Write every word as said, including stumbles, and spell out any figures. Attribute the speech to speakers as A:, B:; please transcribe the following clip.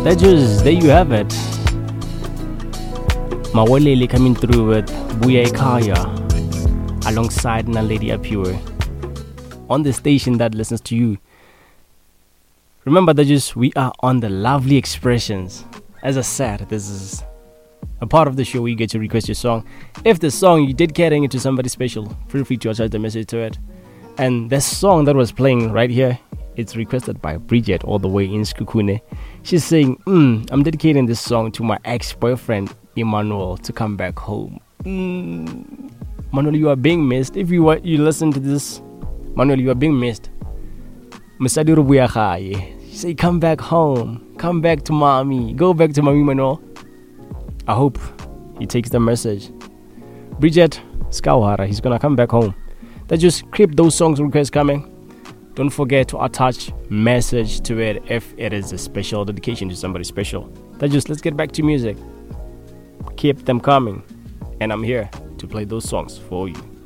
A: That just, there you have it. Mawolele coming through with Buya Ekaya alongside Naledi Apure on the station that listens to you. Remember that just we are on the Lovely Expressions. As I said, this is a part of the show where you get to request your song. If the song you dedicating it to somebody special, feel free to attach the message to it. And the song that was playing right here, it's requested by Bridget all the way in Skukune. She's saying, mm, I'm dedicating this song to my ex-boyfriend Emmanuel to come back home. Mm. Manuel, you are being missed. If you are, you listen to this, Manuel, you are being missed. Musadiru Buyakhaya. Say, come back home. Come back to mommy. Go back to mommy, Manuel. I hope he takes the message. Bridget Skawara, he's gonna come back home. That just keep those songs requests coming. Don't forget to attach message to it if it is a special dedication to somebody special. That just, let's get back to music. Keep them coming. And I'm here to play those songs for you.